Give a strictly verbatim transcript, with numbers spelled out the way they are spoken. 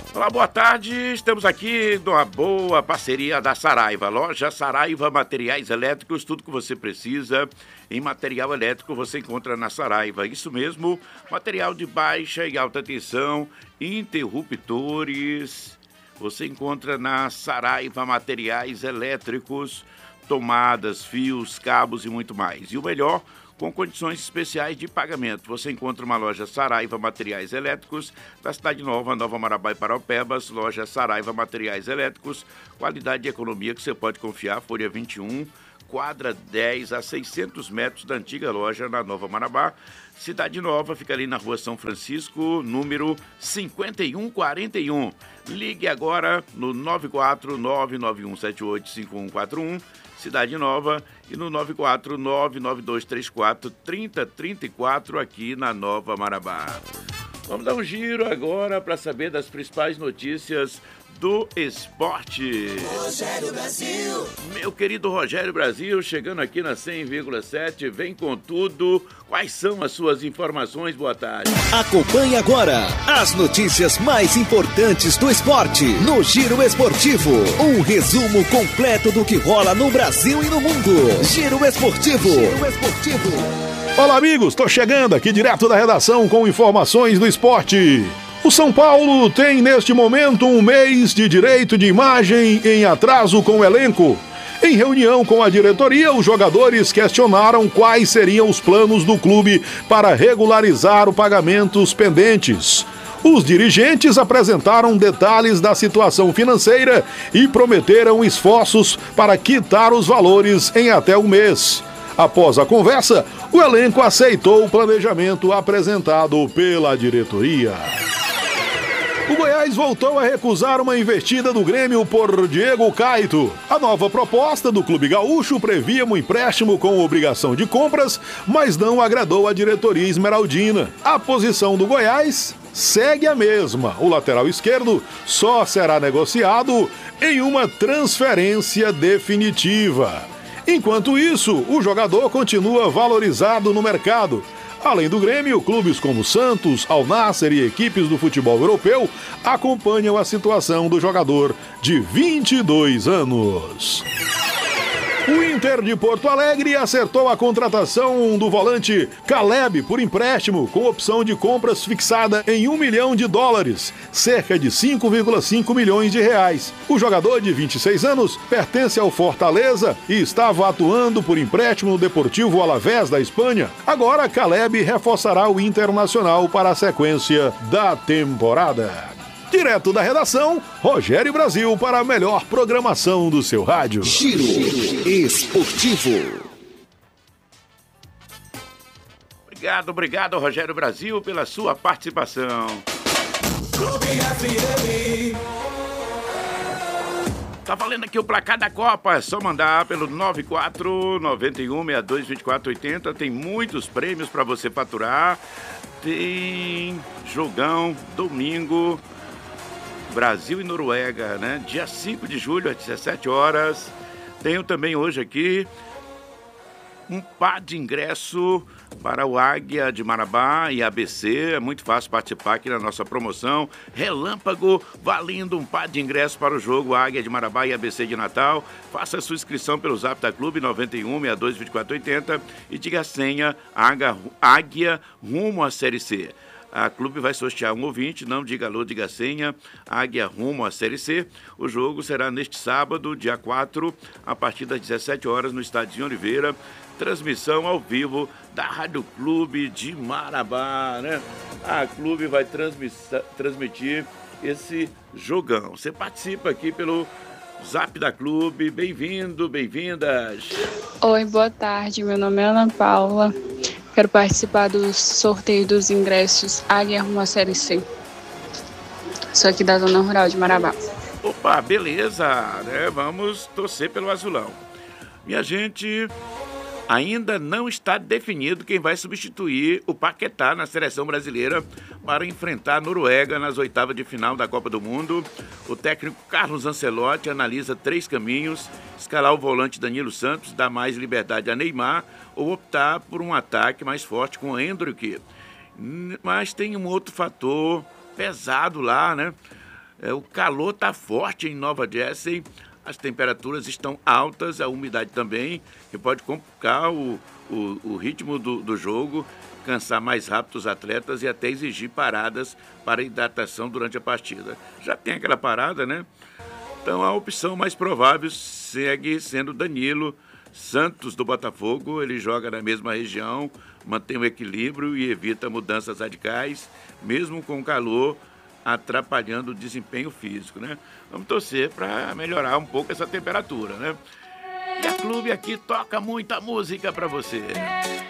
Olá, boa tarde. Estamos aqui numa boa parceria da Saraiva. Loja Saraiva Materiais Elétricos, tudo que você precisa em material elétrico você encontra na Saraiva. Isso mesmo, material de baixa e alta tensão, interruptores, você encontra na Saraiva Materiais Elétricos, tomadas, fios, cabos e muito mais. E o melhor, com condições especiais de pagamento. Você encontra uma loja Saraiva Materiais Elétricos, da Cidade Nova, Nova Marabá e Paraupebas, loja Saraiva Materiais Elétricos, qualidade e economia que você pode confiar, Folha vinte e um, quadra dez, a seiscentos metros da antiga loja na Nova Marabá. Cidade Nova, fica ali na rua São Francisco, número cinquenta e um quarenta e um. Ligue agora no nove quatro nove nove um sete oito cinco um quatro um, Cidade Nova, e no nove quatro nove nove dois três quatro três zero três quatro aqui na Nova Marabá. Vamos dar um giro agora para saber das principais notícias do esporte. Rogério Brasil. Meu querido Rogério Brasil, chegando aqui na cem vírgula sete, vem com tudo. Quais são as suas informações? Boa tarde. Acompanhe agora as notícias mais importantes do esporte no Giro Esportivo. Um resumo completo do que rola no Brasil e no mundo. Giro Esportivo. Giro Esportivo. Olá, amigos, tô chegando aqui direto da redação com informações do esporte. O São Paulo tem neste momento um mês de direito de imagem em atraso com o elenco. Em reunião com a diretoria, os jogadores questionaram quais seriam os planos do clube para regularizar os pagamentos pendentes. Os dirigentes apresentaram detalhes da situação financeira e prometeram esforços para quitar os valores em até um mês. Após a conversa, o elenco aceitou o planejamento apresentado pela diretoria. O Goiás voltou a recusar uma investida do Grêmio por Diego Caito. A nova proposta do clube gaúcho previa um empréstimo com obrigação de compras, mas não agradou a diretoria esmeraldina. A posição do Goiás segue a mesma. O lateral esquerdo só será negociado em uma transferência definitiva. Enquanto isso, o jogador continua valorizado no mercado. Além do Grêmio, clubes como Santos, Al Nassr e equipes do futebol europeu acompanham a situação do jogador de vinte e dois anos. O Inter de Porto Alegre acertou a contratação do volante Caleb por empréstimo, com opção de compras fixada em um milhão de dólares, cerca de cinco vírgula cinco milhões de reais. O jogador de vinte e seis anos pertence ao Fortaleza e estava atuando por empréstimo no Deportivo Alavés da Espanha. Agora, Caleb reforçará o Internacional para a sequência da temporada. Direto da redação, Rogério Brasil para a melhor programação do seu rádio. Giro Esportivo. Obrigado, obrigado, Rogério Brasil, pela sua participação. Tá valendo aqui o placar da Copa, é só mandar pelo nove quatro nove um seis dois dois quatro oito zero. Tem muitos prêmios para você faturar. Tem jogão, domingo, Brasil e Noruega, né? Dia cinco de julho, às dezessete horas. Tenho também hoje aqui um par de ingresso para o Águia de Marabá e A B C. É muito fácil participar aqui na nossa promoção. Relâmpago, valendo um par de ingressos para o jogo Águia de Marabá e A B C de Natal. Faça a sua inscrição pelo Zap da Clube nove um seis dois dois quatro oito zero e diga a senha Águia rumo à Série C. A Clube vai sortear um ouvinte, não diga alô, diga a senha, Águia rumo à Série C. O jogo será neste sábado, dia quatro, a partir das dezessete horas, no Estádio Oliveira. Transmissão ao vivo da Rádio Clube de Marabá, né? A Clube vai transmitir esse jogão. Você participa aqui pelo Zap da Clube. Bem-vindo, bem-vindas. Oi, boa tarde. Meu nome é Ana Paula. Quero participar do sorteio dos ingressos Águia rumo à Série C. Sou aqui da Zona Rural de Marabá. Opa, beleza, né? Vamos torcer pelo azulão. Minha gente, ainda não está definido quem vai substituir o Paquetá na seleção brasileira para enfrentar a Noruega nas oitavas de final da Copa do Mundo. O técnico Carlos Ancelotti analisa três caminhos: escalar o volante Danilo Santos, dar mais liberdade a Neymar ou optar por um ataque mais forte com o Endrick. Mas tem um outro fator pesado lá, né? É, o calor está forte em Nova Jersey, as temperaturas estão altas, a umidade também, que pode complicar o, o, o ritmo do, do jogo, cansar mais rápido os atletas e até exigir paradas para hidratação durante a partida. Já tem aquela parada, né? Então a opção mais provável segue sendo Danilo Santos do Botafogo. Ele joga na mesma região, mantém o equilíbrio e evita mudanças radicais, mesmo com o calor atrapalhando o desempenho físico, né? Vamos torcer para melhorar um pouco essa temperatura, né? E a Clube aqui toca muita música para você.